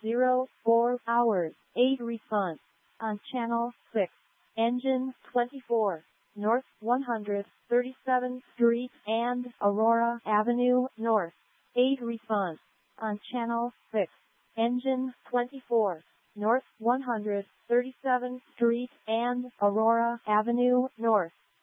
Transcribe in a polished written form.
04 hours, 8 response. On channel 6, engine 24, North 137th Street and Aurora Avenue North, 8 response. On channel 6, engine 24, North 137th Street and Aurora Avenue North.